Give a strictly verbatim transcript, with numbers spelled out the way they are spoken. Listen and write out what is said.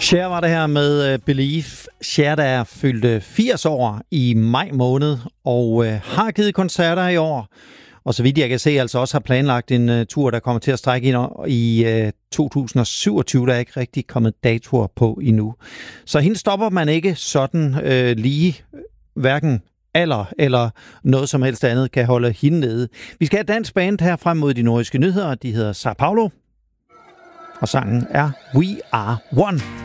Cher var det her med uh, Believe. Cher, der fyldte firs år i maj måned, og uh, har givet koncerter i år. Og så vidt jeg kan se, altså også har planlagt en uh, tur, der kommer til at strække ind i uh, to tusind syvogtyve, der er ikke rigtig kommet datoer på endnu. Så hende stopper man ikke sådan uh, lige, hverken alder eller noget som helst andet kan holde hende nede. Vi skal have dansk band her frem mod de nordiske nyheder. De hedder Sao Paulo, og sangen er We Are One.